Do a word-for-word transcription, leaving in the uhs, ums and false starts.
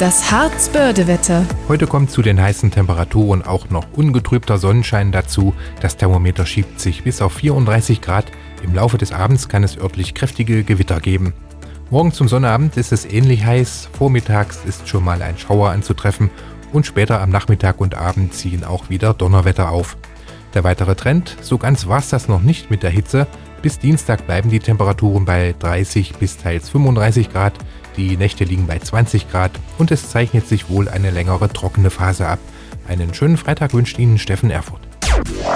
Das Harzbörde-Wetter. Heute kommt zu den heißen Temperaturen auch noch ungetrübter Sonnenschein dazu. Das Thermometer schiebt sich bis auf vierunddreißig Grad. Im Laufe des Abends kann es örtlich kräftige Gewitter geben. Morgen zum Sonnabend ist es ähnlich heiß. Vormittags ist schon mal ein Schauer anzutreffen und später am Nachmittag und Abend ziehen auch wieder Donnerwetter auf. Der weitere Trend: so ganz war's das noch nicht mit der Hitze. Bis Dienstag bleiben die Temperaturen bei dreißig bis teils fünfunddreißig Grad. Die Nächte liegen bei zwanzig Grad und es zeichnet sich wohl eine längere trockene Phase ab. Einen schönen Freitag wünscht Ihnen Steffen Erfurt.